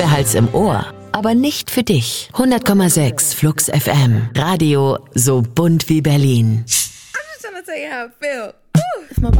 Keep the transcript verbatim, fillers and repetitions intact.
Behalt's im Ohr, aber nicht für dich. hundert Komma sechs Flux F M. Radio so bunt wie Berlin. I'm just trying to tell you how I feel. Woo.